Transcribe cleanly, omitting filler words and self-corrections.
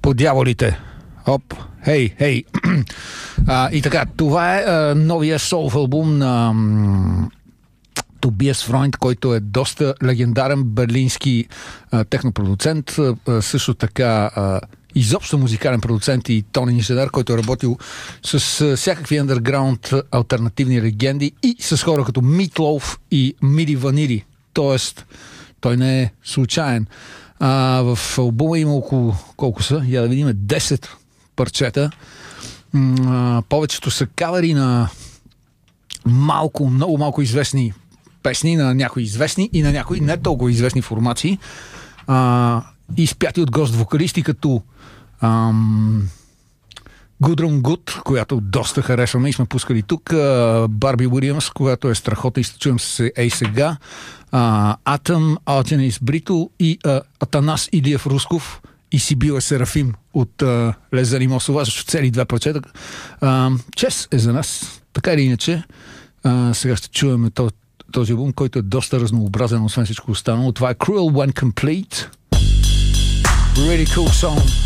по дяволите. Оп, хей. И така, това е новия солф албум на Тобиас Фройнд, който е доста легендарен берлински технопродуцент, също така изобщо музикален продуцент и тон инженер, който е работил с всякакви underground алтернативни легенди и с хора като Meat Loaf и Мили Ванири. Тоест, той не е случайен. В албума има около, колко са? Я да видим, 10 парчета. Повечето са кавери на много малко известни песни, на някои известни и на някои не толкова известни формации. Изпяти от гост-вокалисти като Гудрун Гуд, която доста харесваме и сме пускали тук, Барби Уилямс, която е страхота и чуем се сега, Атъм, Алтянис Брито и Атанас Илиев Русков и Сибила Серафим от Лезани Мосова, защото цели два парчета. Чест е за нас, така или иначе. Сега ще чуваме този албум, който е доста разнообразен, освен всичко останало. Това е Cruel When Complete. Really cool song.